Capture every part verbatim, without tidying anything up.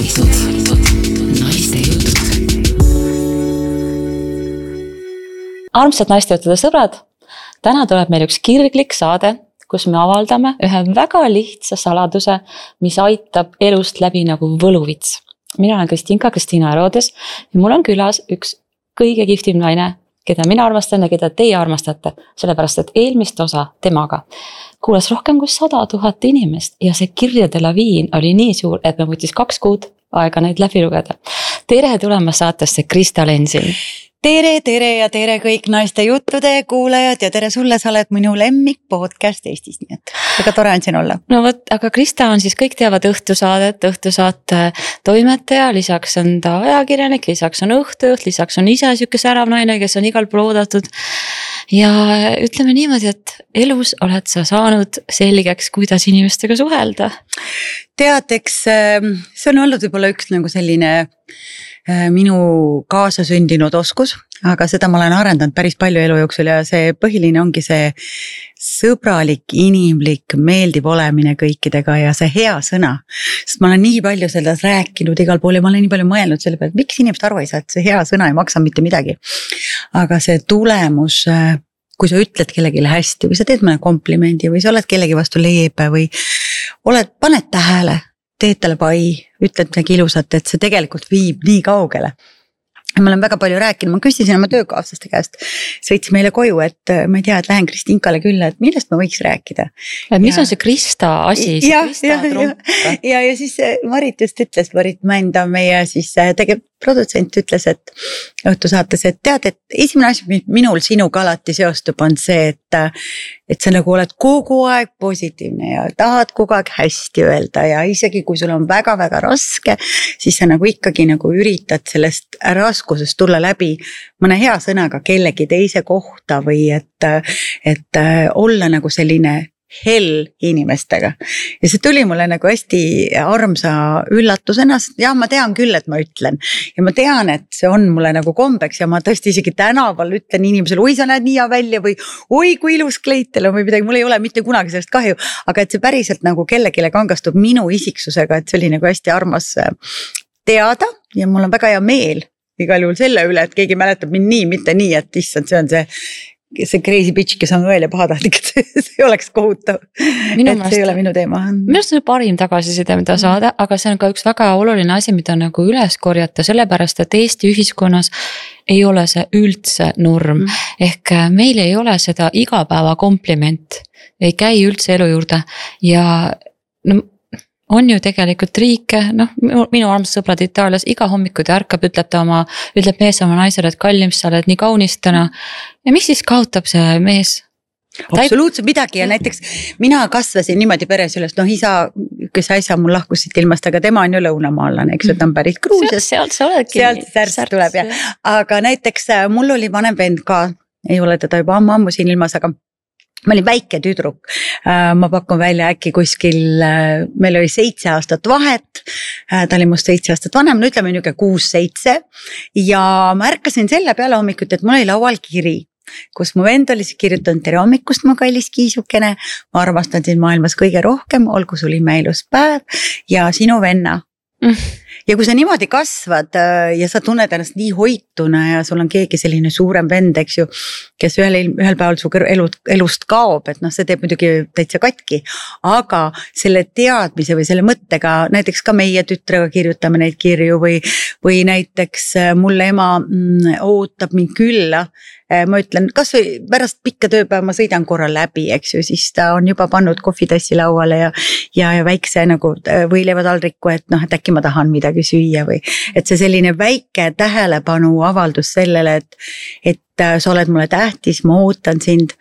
naistud, naiste jutud. Armsad naistejutude sõbrad, täna tuleb meil üks kirglik saade, kus me avaldame ühe väga lihtsa saladuse, mis aitab elust läbi nagu võluvits. Mina olen Kristinka, Kristiina Herodes ja mul on külas üks kõige kihvtim naine, keda mina armastan ja keda teie armastate, sellepärast et eelmist osa temaga kuulas rohkem kui sada tuhat inimest ja see kirjade laviin oli nii suur, et me võttis kaks kuud aega neid läbi lugeda. Tere tulemast saatesse, Krista Lensin. Tere, tere ja tere kõik naiste juttude kuulajad ja tere sulle, sa oled minu lemmik podcast Eestis, nii et väga tore on siin olla. No võt, aga Krista on siis, kõik teavad õhtusaadet, õhtusaate toimetaja, lisaks on ta ajakirjanik, lisaks on õhtujuht, lisaks on ise siuke särav naine, kes on igal pool oodatud. Ja ütleme niimoodi, et elus oled sa saanud selgeks, kuidas inimestega suhelda. Tead, eks see on olnud võib-olla üks nagu selline minu kaasasündinud oskus, aga seda ma olen arendanud päris palju elu jooksul ja see põhiline ongi see sõbralik, inimlik, meeldiv olemine kõikidega ja see hea sõna. Sest ma olen nii palju sellest rääkinud igal pool ja ma olen nii palju mõelnud selle peale, et miks inimesed aru ei saa, et see hea sõna ei maksa mitte midagi. Aga see tulemus, kui sa ütled kellegile hästi või sa teed mõne komplimendi või sa oled kellegi vastu leebe või oled, paned tähele, teed talle pai, ütled midagi ilusat, et see tegelikult viib nii kaugele. Ma olen väga palju rääkinud, ma küsisin oma töökaaslaste käest, sõitsin meile koju, et ma ei tea, et lähen Kristinkale külla, et millest ma võiks rääkida. Et mis ja, on see Krista asi, see ja, Krista ja, trump? Ja, ja, ja siis Marit just ütles, Marit Mänd on meie siis tegev produtsent ütles, et õhtusaates, et tead, et esimene asi, mis minul sinuga alati seostub, on see, et, et sa nagu oled kogu aeg positiivne ja tahad kogu aeg hästi öelda ja isegi kui sul on väga-väga raske, siis sa nagu ikkagi nagu üritad sellest raskusest tulla läbi mõne hea sõnaga kellegi teise kohta või et, et olla nagu selline hell inimestega. Ja see tuli mulle nagu hästi armsa üllatusena, ja ma tean küll, et ma ütlen. Ja ma tean, et see on mulle nagu kombeks ja ma tõesti isegi tänaval ütlen inimesele, oi sa näed nii hea välja või oi kui ilus kleitel on või midagi, mul ei ole mitte kunagi sellest kahju. Aga et see päriselt nagu kellegile kangastub minu isiksusega, et see oli nagu hästi armas teada ja mul on väga hea meel igal juhul selle üle, et keegi mäletab mind nii, mitte nii, et issand, see on see see crazy bitch, kes on õel ja pahatahtlik, et see, see oleks kohutav. Minu et see ei ole minu teema. Minu arust on parim tagasiside, mida saada, aga see on ka üks väga oluline asi, mida nagu üles korjata, sellepärast, et Eesti ühiskonnas ei ole see üldse norm. Mm. Ehk meil ei ole seda igapäeva kompliment, ei käi üldse elu juurde ja no, on ju tegelikult riike, noh, minu armsad sõbrad Itaalias, iga hommiku ta ärkab, ütleb ta oma, ütleb mees oma naisele, et kallim, sa oled nii kaunis täna. Ja mis siis kaotab see mees? Absoluutselt midagi ja näiteks mina kasvasin niimoodi peres üles, noh isa, kes äsja mul lahkusid ilmast, aga tema on ju lõunamaalane, eks, et on päris Gruusias. Sealt sa oledki. Sealt särts tuleb ja, aga näiteks mul oli vanem vend ka, ei ole teda juba ammu siin ilmas, aga ma olin väike tüdruk, ma pakun välja äkki kuskil, meil oli seitse aastat vahet, ta oli must seitse aastat vanem, no ütleme niuke kuus seitse ja ma ärkasin selle peale hommikut, et mul oli laual kiri, kus mu vend oli kirjutanud tere hommikust, mu kallis kiisukene, ma armastan sind maailmas kõige rohkem, olgu sul imeilus päev ja sinu venna. Mm. Ja kui sa niimoodi kasvad ja sa tunned ennast nii hoituna ja sul on keegi selline suurem vend, eks ju, kes ühel, ühel päeval su elust, elust kaob, et noh, see teeb muidugi täitsa katki, aga selle teadmise või selle mõttega, näiteks ka meie tütrega kirjutame neid kirju või, või näiteks mulle ema mm, ootab mind külla, ma ütlen, kas või pärast pikka tööpäeva ma sõidan korra läbi, eks ju, siis ta on juba pannud kohvitassi lauale ja, ja, ja väikse nagu võileivataldriku, et noh, et äkki ma tahan midagi süüa või, et see selline väike tähelepanu avaldus sellele, et, et sa oled mulle tähtis, ma ootan sind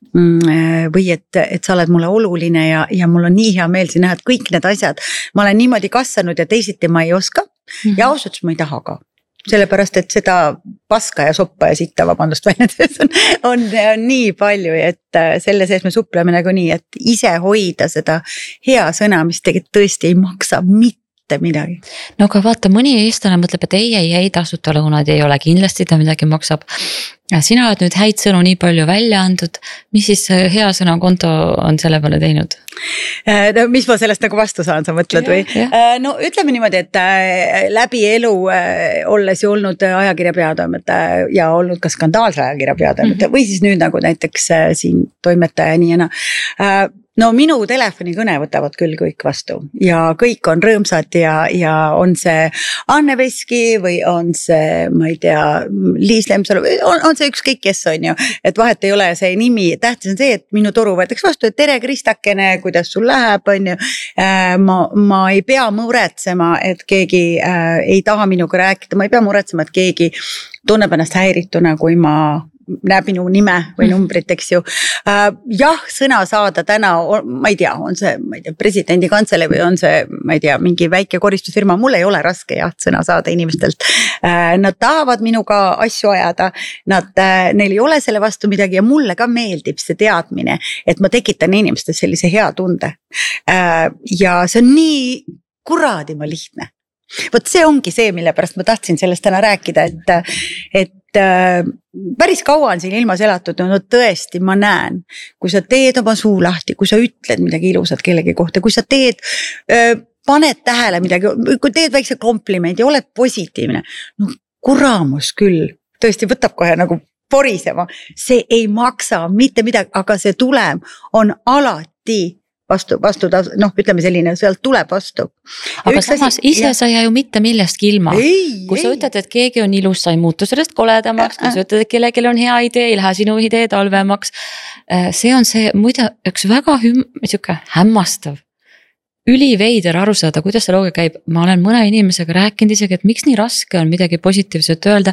või et, et sa oled mulle oluline ja, ja mul on nii hea meel siin näha, et kõik need asjad, ma olen niimoodi kasvanud ja teisiti ma ei oska mm-hmm. ja ausalt ma ei taha ka. Sellepärast, et seda paska ja soppa ja sitta, vabandust, väljendus on, on, on nii palju, et selle sees me supleme nagu nii, et ise hoida seda hea sõna, mis tegelikult tõesti ei maksa mitte mitte midagi. No aga vaata, mõni eestlane mõtleb, et ei, ei, ei tasuta lõunad ei ole, kindlasti ta midagi maksab. Sina oled nüüd häid sõnu nii palju välja andnud, mis siis hea sõna konto on selle peale teinud? No, mis ma sellest nagu vastu saan, sa mõtled või? No ütleme niimoodi, et läbi elu olles ju olnud ajakirja peatoimetaja ja olnud ka skandaalse ajakirja peatoimetaja mm-hmm. või siis nüüd nagu näiteks siin toimetaja nii ja naa. No minu telefonikõne võtavad küll kõik vastu ja kõik on rõõmsad ja, ja on see Anne Veski või on see, ma ei tea, Liis Lemsalu, on, on see ükskõik kes on ju, et vahet ei ole see nimi, tähtis on see, et minu toru võetakse vastu, et tere Kristakene, kuidas sul läheb, on ju. Ma, ma ei pea muretsema, et keegi äh, ei taha minuga rääkida, ma ei pea muretsema, et keegi tunneb ennast häirituna, kui ma näeb minu nime või numbrit, eks ju. Jah, sõna saada täna, ma ei tea, on see, ma ei tea, presidendi kantsele või on see, ma ei tea, mingi väike koristusfirma, mul ei ole raske jah, sõna saada inimestelt. Nad tahavad minuga asju ajada, nad, neil ei ole selle vastu midagi ja mulle ka meeldib see teadmine, et ma tekitan inimestes sellise hea tunde. Ja see on nii kuradima lihtne. Vot see ongi see, mille pärast ma tahtsin sellest täna rääkida, et, et päris kaua on siin ilmas elatud, no tõesti ma näen, kui sa teed oma suu lahti, kui sa ütled midagi ilusat kellegi kohta, kui sa teed, paned tähele midagi, kui teed väikse komplimendi, oled positiivne, no kuramus küll, tõesti võtab kohe nagu porisema, see ei maksa mitte midagi, aga see tulem on alati vastu, vastu, noh, ütleme selline, sealt tuleb vastu. Aga üks samas asi, ise ja... sa jää ju mitte millestki ilma. Ei, kui ei. Sa ütled, et keegi on ilus, sa ei muutu sellest koledamaks, kui sa ütled, et kellelgi on hea idee, ei lähe sinu idee talvemaks. See on see, muide, üks väga hüm, siuke hämmastav, üliveider aru saada, kuidas see looga käib. Ma olen mõne inimesega rääkinud isegi, et miks nii raske on midagi positiivset öelda.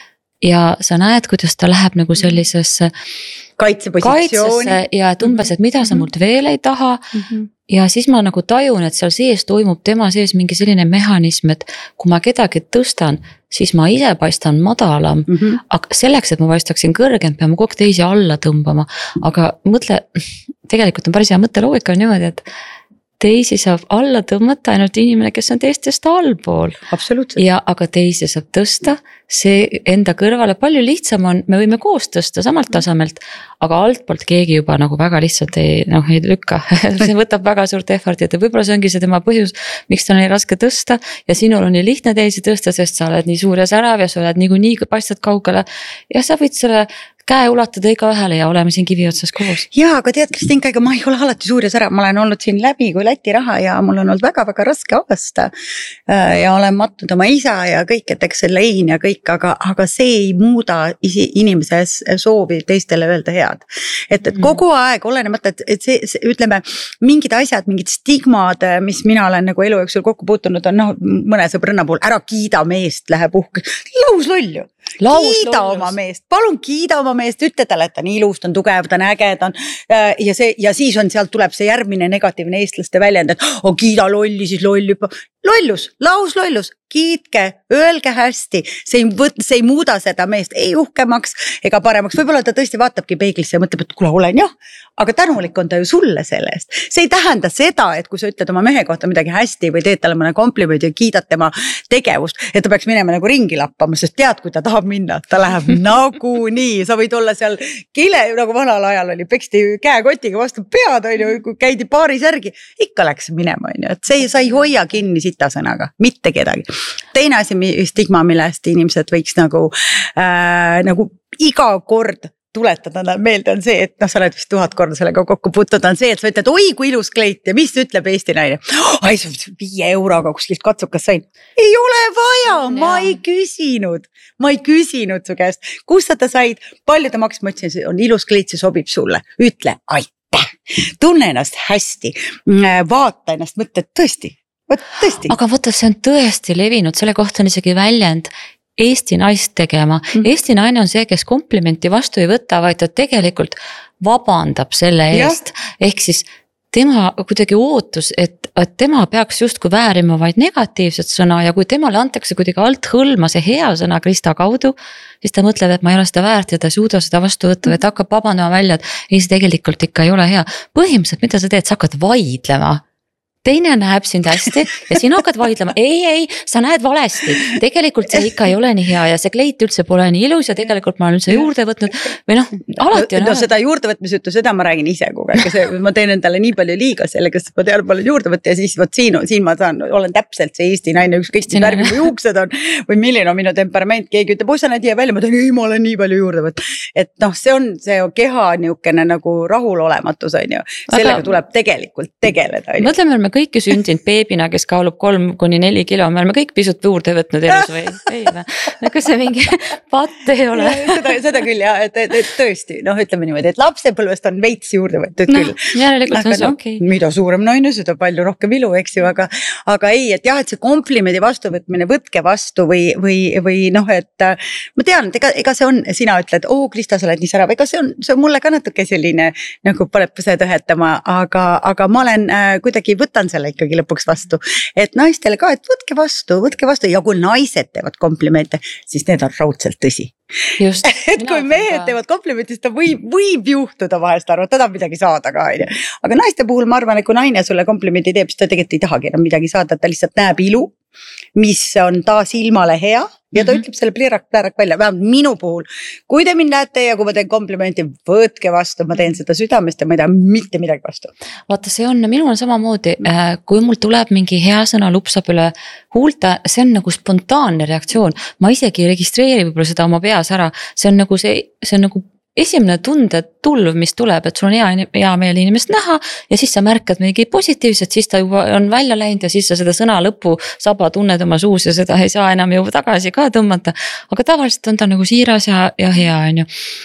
Ja sa näed, kuidas ta läheb nagu sellisesse kaitsepositsiooni ja et umbes, et mida sa mult veel ei taha mm-hmm. ja siis ma nagu tajun, et seal sees toimub tema sees mingi selline mehhanism, et kui ma kedagi tõstan, siis ma ise paistan madalam, mm-hmm. aga selleks, et ma paistaksin kõrgem, peame kogu teisi alla tõmbama, aga mõtle, tegelikult on päris hea mõtteloogika on niimoodi, et teisi saab alla tõmmata ainult inimene, kes on teistest allpool. Absoluutselt. Ja aga teisi saab tõsta, see enda kõrvale palju lihtsam on, me võime koos tõsta samalt tasemelt, aga altpoolt keegi juba nagu väga lihtsalt ei, noh, ei lükka. See võtab väga suurt efforti, et võib-olla see ongi see tema põhjus, miks ta on nii raske tõsta ja sinul on nii lihtne teisi tõsta, sest sa oled nii suur ja särav ja sa oled nii, nii paistad kaugele ja sa võid selle käe ulatada iga ühele ja oleme siin kivi otsas koos. Jaa, aga tead, Kristinka, ega ma ei ole alati suur ja särav, ma olen olnud siin läbi kui Läti raha ja mul on olnud väga-väga raske aasta ja olen matnud oma isa ja kõik, et eks see lein ja kõik, aga, aga see ei muuda inimese soovi teistele öelda head. Et, et kogu aeg olenemata, et, et see, see, ütleme, mingid asjad, mingid stigmad, mis mina olen nagu elu jooksul kokku puutunud, on noh, mõne sõbrõnna puhul, ära kiida meest, läheb uhke, laus lollu. Kiida oma meest, palun kiida oma meest, ütle talle, et ta on ilus, ta on tugev, ta on äge, ta on ja, see, ja siis on sealt tuleb see järgmine negatiivne eestlaste väljend, et oh, kiida lolli, siis lolli, lollus, laus lollus, kiitke, öelge hästi, see ei, võt, see ei muuda seda meest ei uhkemaks ega paremaks, võib-olla ta tõesti vaatabki peeglisse ja mõtleb, et kuule, olen jah, aga tänulik on ta ju sulle selle eest. See ei tähenda seda, et kui sa ütled oma mehe kohta midagi hästi või teed talle mõne komplimendi ja kiidad tema tegevust, et ta peaks minema nagu ringi lappama, sest tead, kui ta tahab minna, ta läheb nagu nii, sa võid olla seal kile, nagu vanal ajal oli, peksti käekotiga vastu pead, on ju, kui käidi paaris järgi, ikka läks minema, on ju, et see sa ei hoia kinni sitasõnaga, mitte kedagi. Teine asi, stigma, millest inimesed võiks nagu, äh, nagu iga kord tuletada meelde on see, et noh, sa oled vist tuhat korda sellega kokku puutud, on see, et sa ütled, oi kui ilus kleit ja mis ütleb Eesti naine? Ai, viie euroga kuskilt katsukas sain. Ei ole vaja, ma ei küsinud, ma ei küsinud su käest, kus sa ta said, palju ta maks, ma ütlesin, on ilus kleit, see sobib sulle, ütle, aitäh, tunne ennast hästi, vaata ennast, mõtle, tõesti, võt, tõesti. Aga võtta, see on tõesti levinud, selle kohta on isegi väljend Eesti naist tegema. Mm. Eesti naine on see, kes komplimenti vastu ei võta, vaid ta tegelikult vabandab selle eest. Ja. Ehk siis tema kuidagi ootus, et, et tema peaks justkui väärima vaid negatiivset sõna ja kui temale antakse kuidagi alt hõlma see hea sõna Krista kaudu, siis ta mõtleb, et ma ei ole seda väärt ja ta ei suuda seda vastu võtta, või ta hakkab vabandama välja, et ei, see tegelikult ikka ei ole hea. Põhimõtteliselt, mida sa teed, sa hakkad vaidlema teine näeb sind hästi ja sina hakkad vaidlema, ei, ei, sa näed valesti. Tegelikult see ikka ei ole nii hea ja see kleit üldse pole nii ilus ja tegelikult ma olen üldse juurde võtnud või noh, alati on. No seda juurdevõtmise juttu, seda ma räägin ise kogu aeg, see, ma teen endale nii palju liiga sellega, sest ma tean palju juurde võtta ja siis võt siin, siin ma saan, olen täpselt see Eesti naine, ükskõik mis värvi mu juuksed on või milline on minu temperament, keegi ütleb, oi sa näed hea välja, ma tean, ei, ma olen nii palju juurde võtta. Et noh, see on see keha niukene nagu rahulolematus on ju, sellega aga tuleb tegelikult tegeleda. Mõtleme, me kõik sündinud beebina, kes kaalub kolm kuni neli kilo, me oleme kõik pisut juurde võtnud elus või ei või? Nagu see mingi patt ei ole. Seda, seda küll jah, et, et, et tõesti, noh ütleme niimoodi, et lapsepõlvest on veits juurde võtud no, küll. Järelikult on see no, okei. Mida suurem naine, seda palju rohkem ilu, eks ju, aga, aga ei, et jah, et see komplimendi vastuvõtmine, võtke vastu või, või, või noh, et ma tean, et ega, ega see on, sina ütled, oo Krista, sa oled nii särav, ega see on, see on mulle ka natuke selline nagu paneb põse tõhetama, aga, aga ma olen äh, kuidagi võtan selle ikkagi lõpuks vastu, et naistele ka, et võtke vastu, võtke vastu ja kui naised teevad komplimente, siis need on raudselt tõsi. Just, et kui mehed teevad komplimenti, siis ta võib, võib juhtuda vahest arvata, ta tahab midagi saada ka. Aga naiste puhul ma arvan, et kui naine sulle komplimendi teeb, siis ta tegelikult ei tahagi enam midagi saada, ta lihtsalt näeb ilu, mis on taas ilmale hea ja ta mm-hmm. ütleb selle plirak-plärak välja, vähemalt minu puhul. Kui te mind näete ja kui ma teen komplimenti, võtke vastu, ma teen seda südamest ja ma ei taha mitte midagi vastu. Vaata, see on, minul on samamoodi, kui mul tuleb mingi hea sõna lupsab üle huulte, see on nagu spontaanne reaktsioon. Ma isegi ei registreeri võib-olla seda oma peas ära, see on nagu see, see on nagu esimene tunde tulv, mis tuleb, et sul on hea, hea meel inimest näha ja siis sa märkad mingi positiivset, siis ta juba on välja läinud ja siis sa seda sõna lõppu saba tunned oma suus ja seda ei saa enam ju tagasi ka tõmmata. Aga tavaliselt on ta nagu siiras ja, ja hea on ju.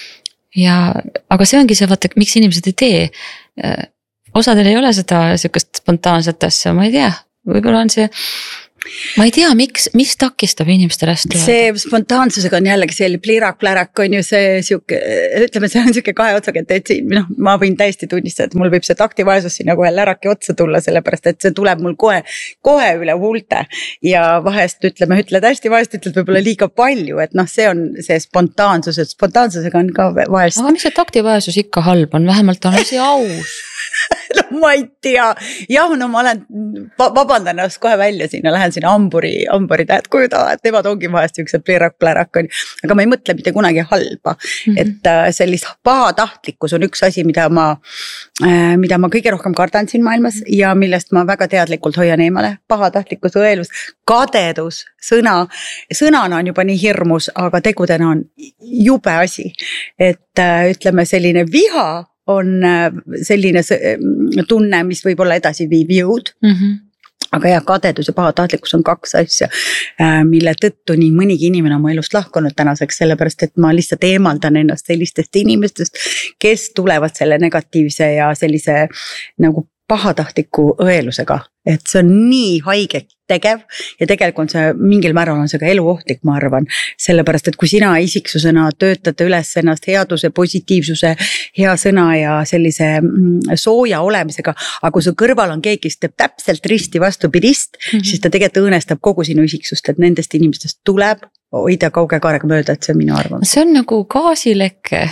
Ja, aga see ongi see, vaata, miks inimesed ei tee. Osadel ei ole seda sükest spontaanset asja, ma ei tea, võib-olla on see ma ei tea, miks, mis takistab inimestel hästi. See spontaansusega on jällegi selline plirak-plärak on ju see siuke, ütleme, see on siuke kahe otsaga, et noh, ma võin täiesti tunnistada, et mul võib see taktivaesus sinna kohe läraki otsa tulla, sellepärast, et see tuleb mul kohe, kohe üle huulte ja vahest ütleme, ütled hästi, vahest ütled võib-olla liiga palju, et noh, see on see spontaansus, et spontaansusega on ka vahest. Aga mis see taktivaesus ikka halb on, vähemalt on asi aus. No ma ei tea, jah, no ma olen, vabandan ennast kohe välja sinna, lähen sinna amburi, amburi tähed kujuda, et nemad ongi vahest üksed plirak-plärak on, aga ma ei mõtle mitte kunagi halba, mm-hmm. et äh, sellist pahatahtlikkus on üks asi, mida ma, äh, mida ma kõige rohkem kardan siin maailmas ja millest ma väga teadlikult hoian eemale, pahatahtlikkus, õelus, kadedus, sõna, sõnana on juba nii hirmus, aga tegudena on jube asi, et äh, ütleme selline viha on selline tunne, mis võib olla edasi viiv jõud. Mm-hmm. Aga jah, kadedus ja pahatahtlikkus on kaks asja, mille tõttu nii mõnigi inimene on mu elust lahkunud tänaseks, sellepärast et ma lihtsalt eemaldan ennast sellistest inimestest, kes tulevad selle negatiivse ja sellise nagu pahatahtliku õelusega, et see on nii haige tegev ja tegelikult see mingil määral on see ka eluohtlik, ma arvan, sellepärast, et kui sina isiksusena töötate üles ennast headuse, positiivsuse, hea sõna ja sellise sooja olemisega, aga kui su kõrval on keegi, kes teeb täpselt risti vastupidist, mm-hmm. siis ta tegelikult õõnestab kogu sinu isiksust, et nendest inimestest tuleb hoida kauge kaarega mööda, et see on minu arvamus. See on nagu gaasilekke,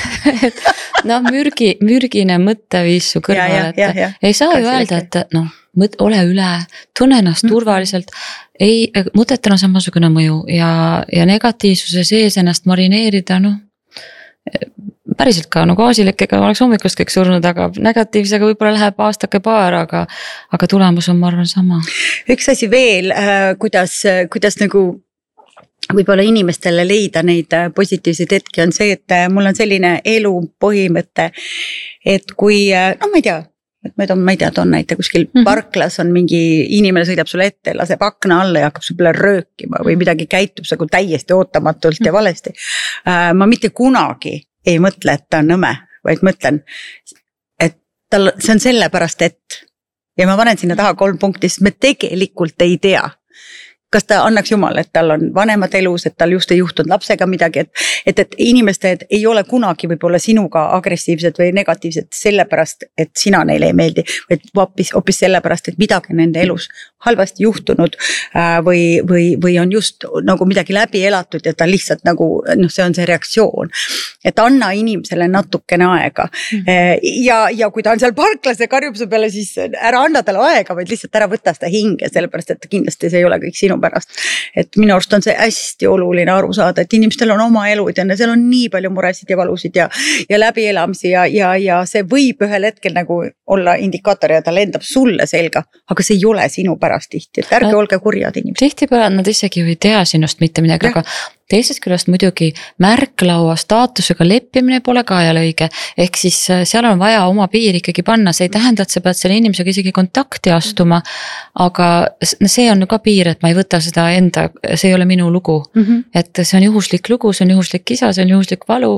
et no mürgi, mürgine mõtteviis su kõrval, ja, ja, ja, ja. ei saa ju öelda, et noh, mõt, ole üle, tunne ennast mm. turvaliselt, ei, mõtetel on samasugune mõju ja, ja negatiivsuse sees ennast marineerida, noh, päriselt ka, no gaasilekkega oleks hommikust kõik surnud, aga negatiivsega võib-olla läheb aastake paar, aga, aga tulemus on, ma arvan, sama. Üks asi veel, kuidas, kuidas nagu võib-olla inimestele leida neid positiivseid hetki on see, et mul on selline elu põhimõte, et kui, no ma ei tea, et ma ei tea, ma ei tea, toon näite kuskil mm-hmm. parklas on mingi inimene sõidab sulle ette, laseb akna alla ja hakkab su peale röökima või midagi käitub nagu täiesti ootamatult mm-hmm. ja valesti. Ma mitte kunagi ei mõtle, et ta on nõme, vaid mõtlen, et tal, see on sellepärast, et ja ma panen sinna taha kolm punkti, sest me tegelikult ei tea, kas ta annaks jumal, et tal on vanemad elus, et tal just ei juhtunud lapsega midagi, et, et, et inimesed ei ole kunagi võib-olla sinuga agressiivsed või negatiivsed sellepärast, et sina neile ei meeldi, vaid hoopis, hoopis sellepärast, et midagi nende elus halvasti juhtunud või, või, või on just nagu midagi läbi elatud ja ta lihtsalt nagu, noh, see on see reaktsioon. Et anna inimesele natukene aega mm. ja, ja kui ta on seal parklas ja karjub su peale, siis ära anna talle aega, vaid lihtsalt ära võta seda hinge, sellepärast, et kindlasti see ei ole kõik sinu pärast. Et minu arust on see hästi oluline aru saada, et inimestel on oma elud ja seal on nii palju muresid ja valusid ja, ja läbielamisi ja, ja, ja see võib ühel hetkel nagu olla indikaator ja ta lendab sulle selga, aga see ei ole sinu pärast tihti, et ärge no, olge kurjad inimesed. Tihtipeale nad isegi ei tea sinust mitte midagi, aga teisest küljest muidugi märklaua staatusega leppimine pole ka jälle õige, ehk siis seal on vaja oma piir ikkagi panna, see ei tähenda, et sa pead selle inimesega isegi kontakti astuma, aga see on ka piir, et ma ei võta seda enda, see ei ole minu lugu, mm-hmm. et see on juhuslik lugu, see on juhuslik kisa, see on juhuslik valu,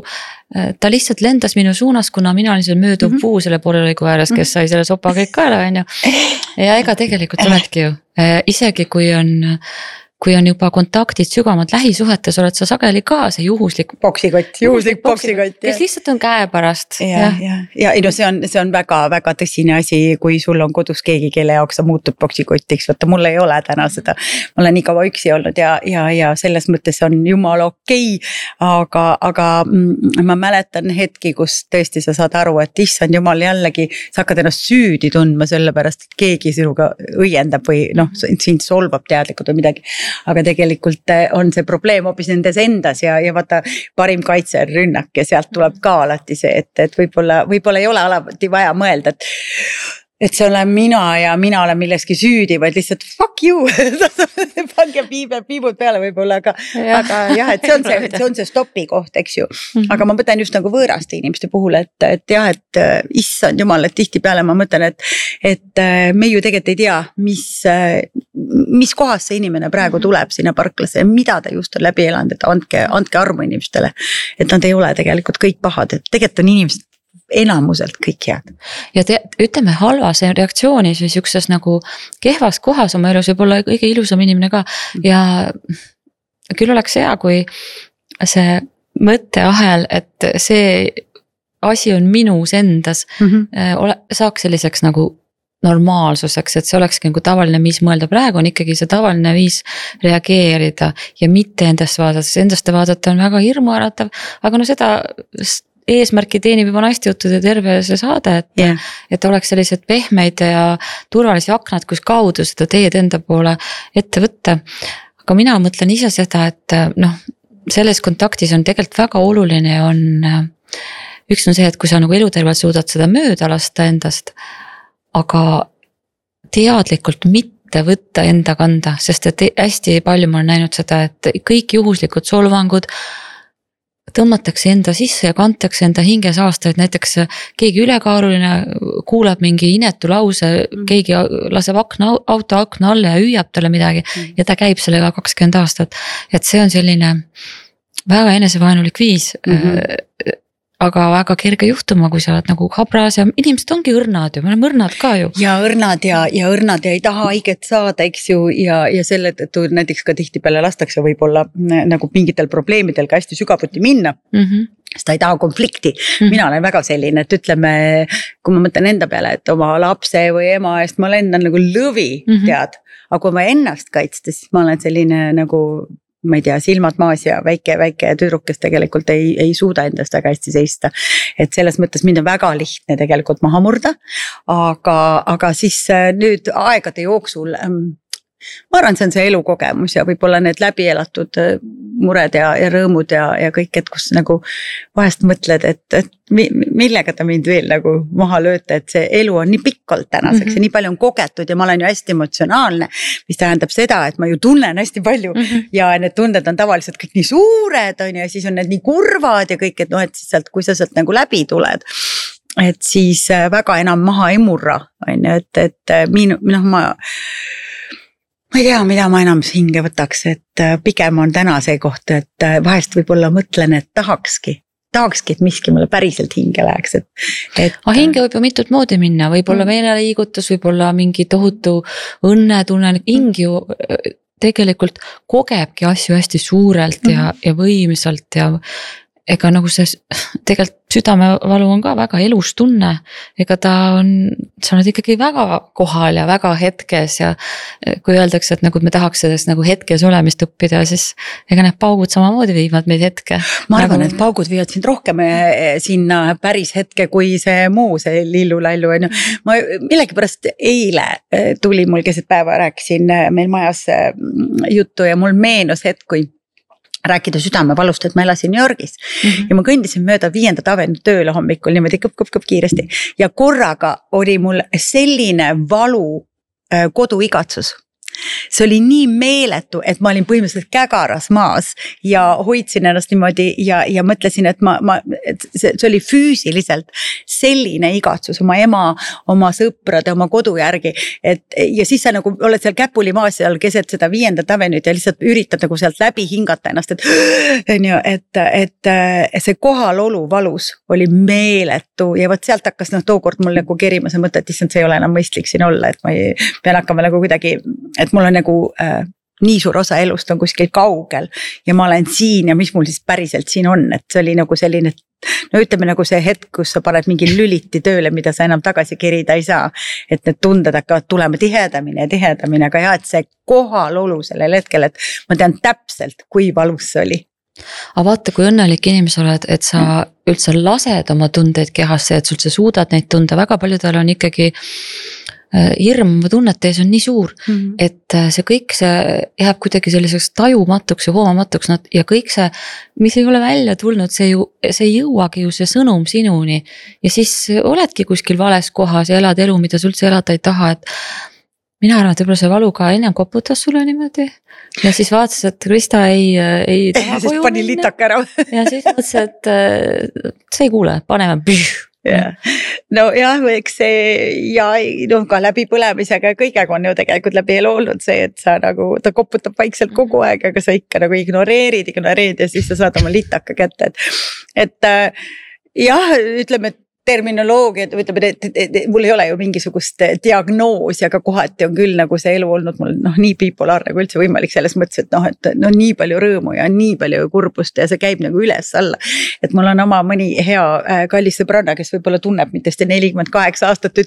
ta lihtsalt lendas minu suunas, kuna mina olin seal mööduv mm-hmm. puu selle poolelõigu ääres, kes sai selle sopa kõik kaela, on ju. Ja ega tegelikult oledki ju, isegi kui on kui on juba kontaktid sügavamad lähisuhetes, oled sa sageli ka see juhuslik poksikott, juhuslik poksikott, kes lihtsalt on käe pärast. Ja, ja, ja ei no see on, see on väga, väga tõsine asi, kui sul on kodus keegi, kelle jaoks sa muutub poksikotiks, võtta mul ei ole täna seda, ma olen nii kaua üksi olnud ja, ja, ja selles mõttes on jumala okei, aga, aga ma mäletan hetki, kus tõesti sa saad aru, et issand jumal jällegi, sa hakkad ennast süüdi tundma sellepärast, et keegi sinuga õiendab või noh, sind solvab teadlikult või midagi. Aga tegelikult on see probleem hoopis nendes endas ja, ja vaata parim kaitse on rünnak ja sealt tuleb ka alati see, et, et võib-olla, võib-olla ei ole alati vaja mõelda, et et see olen mina ja mina olen milleski süüdi, vaid lihtsalt fuck you, pange piibe, piibud peale võib-olla, aga, ja. aga jah, et see on see, see on see stopi koht, eks ju. Mm-hmm. Aga ma mõtlen just nagu võõraste inimeste puhul, et, et jah, et issand jumal, et tihti peale ma mõtlen, et, et me ju tegelikult ei tea, mis, mis kohas see inimene praegu tuleb sinna parklasse ja mida ta just on läbi elanud, et andke, andke armu inimestele, et nad ei ole tegelikult kõik pahad, et tegelikult on inimesed enamuselt kõik head. Ja te, ütleme halvas reaktsioonis või siukses nagu kehvas kohas oma elus võib olla kõige ilusam inimene ka ja küll oleks hea, kui see mõtteahel, et see asi on minus endas mm-hmm. ole, saaks selliseks nagu normaalsuseks, et see olekski nagu tavaline viis mõelda, praegu on ikkagi see tavaline viis reageerida ja mitte endast vaadata, sest endast vaadata on väga hirmuäratav, aga no seda eesmärki teenib juba naistejuttude terve see saade, et, yeah. et oleks sellised pehmeid ja turvalisi aknad, kus kaudu seda teed enda poole ette võtta. Aga mina mõtlen ise seda, et noh, selles kontaktis on tegelikult väga oluline on, üks on see, et kui sa nagu elutervelt suudad seda mööda lasta endast, aga teadlikult mitte võtta enda kanda, sest et hästi palju ma olen näinud seda, et kõik juhuslikud solvangud tõmmatakse enda sisse ja kantakse enda hinges aastaid, näiteks keegi ülekaaluline kuulab mingi inetu lause, keegi laseb akna, auto akna alla ja hüüab talle midagi ja ta käib sellega kakskümmend aastat, et see on selline väga enesevaenulik viis, mm-hmm. aga väga kerge juhtuma, kui sa oled nagu habras ja inimesed ongi õrnad ju, me oleme õrnad ka ju. Ja õrnad ja, ja õrnad ja ei taha haiget saada, eks ju, ja, ja selle tõttu näiteks ka tihtipeale lastakse võib-olla nagu mingitel probleemidel ka hästi sügavuti minna. Mm-hmm. Sest ta ei taha konflikti. Mm-hmm. Mina olen väga selline, et ütleme, kui ma mõtlen enda peale, et oma lapse või ema eest ma lendan nagu lõvi, mm-hmm. tead, aga kui ma ennast kaitsta, siis ma olen selline nagu ma ei tea, silmad maas ja väike, väike tüdruk, kes tegelikult ei, ei suuda endast väga hästi seista. Et selles mõttes mind on väga lihtne tegelikult maha murda, aga, aga siis nüüd aegade jooksul, ma arvan, see on see elukogemus ja võib-olla need läbi elatud mured ja, ja rõõmud ja, ja kõik, et kus nagu vahest mõtled, et, et millega ta mind veel nagu maha lööte, et see elu on nii pikk olnud tänaseks mm-hmm. ja nii palju on kogetud ja ma olen ju hästi emotsionaalne, mis tähendab seda, et ma ju tunnen hästi palju mm-hmm. ja need tunded on tavaliselt kõik nii suured on ja siis on need nii kurvad ja kõik, et noh, et siis sealt, kui sa sealt nagu läbi tuled, et siis väga enam maha ei murra, on ju, et, et minu, noh ma ma ei tea, mida ma enam hinge võtaks, et pigem on täna see koht, et vahest võib-olla mõtlen, et tahakski, tahakski, et miski mulle päriselt hinge läheks. Et, et... Ah, hinge võib ju mitut moodi minna, võib olla meeleliigutus, võib olla mingi tohutu õnnetunne, hing ju tegelikult kogebki asju hästi suurelt ja, mm-hmm. ja võimsalt ja ega nagu see tegelikult südamevalu on ka väga elus tunne, ega ta on, sa oled ikkagi väga kohal ja väga hetkes ja kui öeldakse, et nagu me tahaks sellest nagu hetkes olemist õppida, siis ega need paugud samamoodi viivad meid hetke. Ma arvan, nagu... et paugud viivad sind rohkem sinna päris hetke kui see muu, see lillulallu. Ma millegipärast eile tuli mul keset päeva, rääkisin meil majas juttu ja mul meenus hetk, kui rääkida südamevalust, et ma elasin New Yorgis mm-hmm. ja ma kõndisin mööda viiendat avenut tööle hommikul niimoodi kõp-kõp-kõp kiiresti ja korraga oli mul selline valu äh, koduigatsus. See oli nii meeletu, et ma olin põhimõtteliselt kägaras maas ja hoidsin ennast niimoodi ja, ja mõtlesin, et ma, ma et see, see oli füüsiliselt selline igatsus oma ema, oma sõprade, oma kodu järgi, et ja siis sa nagu oled seal käpuli maas seal keset seda viiendat avenut ja lihtsalt üritad nagu sealt läbi hingata ennast, et, et, et, et see kohalolu valus oli meeletu ja võt sealt hakkas noh, tookord mul nagu kerima see mõte, et issand, see ei ole enam mõistlik siin olla, et ma ei, pean hakkama nagu kuidagi, et mul on nagu äh, nii suur osa elust on kuskil kaugel ja ma olen siin ja mis mul siis päriselt siin on, et see oli nagu selline, no ütleme nagu see hetk, kus sa paned mingi lüliti tööle, mida sa enam tagasi kerida ei saa, et need tunded hakkavad tulema tihedamini ja tihedamini, aga jah, et see kohalolu sellel hetkel, et ma tean täpselt, kui valus see oli. Aga vaata, kui õnnelik inimene oled, et sa üldse lased oma tundeid kehasse, et sul sa suudad neid tunda, väga paljudel on ikkagi hirm oma tunnete ees on nii suur, mm-hmm. et see kõik see jääb kuidagi selliseks tajumatuks ja hoomamatuks ja kõik see, mis ei ole välja tulnud, see ju, see ei jõuagi ju see sõnum sinuni ja siis oledki kuskil vales kohas ja elad elu, mida sa üldse elada ei taha, et mina arvan, et võib-olla see valu ka ennem koputas sulle niimoodi ja siis vaatas, et Krista ei, ei taha koju pani litaka ära. ja siis vaatas, et see ei kuule, paneme püh. Ja. No jah, eks see ja no, ka läbi põlemisega ja kõigega on ju tegelikult läbi elu olnud see, et sa nagu, ta koputab vaikselt kogu aeg, aga sa ikka nagu ignoreerid, ignoreerid ja siis sa saad oma litaka kätte, et, et jah, ütleme, et terminoloogia, ütleme, et, et, et mul ei ole ju mingisugust diagnoosi, aga kohati on küll nagu see elu olnud mul noh, nii bipolaarne kui üldse võimalik selles mõttes, et noh, et no nii palju rõõmu ja nii palju kurbust ja see käib nagu üles alla. Et mul on oma mõni hea äh, kallis sõbranna, kes võib-olla tunneb mitte nelikümmend kaheksa aastat,